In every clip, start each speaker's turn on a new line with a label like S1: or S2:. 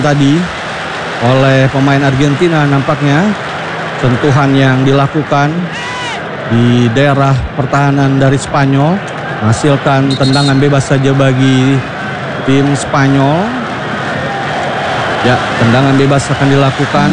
S1: tadi oleh pemain Argentina. Nampaknya sentuhan yang dilakukan di daerah pertahanan dari Spanyol menghasilkan tendangan bebas saja bagi tim Spanyol. Ya, tendangan bebas akan dilakukan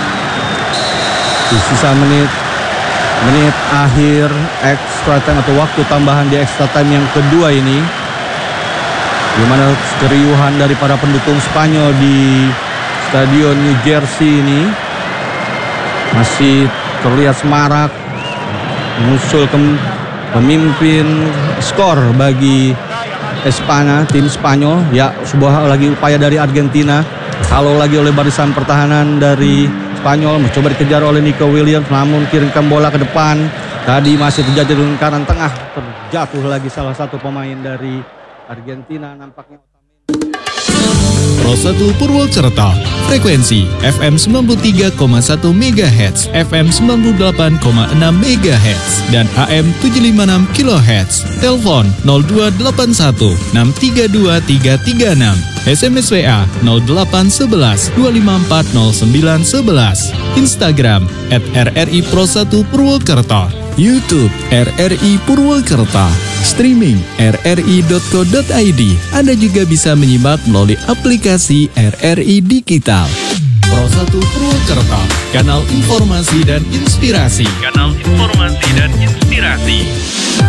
S1: di sisa menit akhir extra time atau waktu tambahan di extra time yang kedua ini, di mana keriuhan dari para pendukung Spanyol di Stadion New Jersey ini masih terlihat semarak menyusul pemimpin skor bagi tim Spanyol. Ya, sebuah lagi upaya dari Argentina, kalau lagi oleh barisan pertahanan dari Spanyol, mencoba dikejar oleh Nico Williams, namun kirimkan bola ke depan. Tadi masih terjadi di lingkaran tengah, terjatuh lagi salah satu pemain dari Argentina nampaknya.
S2: Pro 1 Purwokerto, frekuensi FM 93,1 MHz, FM 98,6 MHz, dan AM 756 kHz. Telepon 0281 632 336. SMS WA 0811 254 0911. Instagram @RRI Pro 1 Purwokerto. YouTube RRI Purwokerto. Streaming rri.co.id. Anda juga bisa menyimak melalui aplikasi RRI Digital. Pro 1 Purwokerto, kanal informasi dan inspirasi.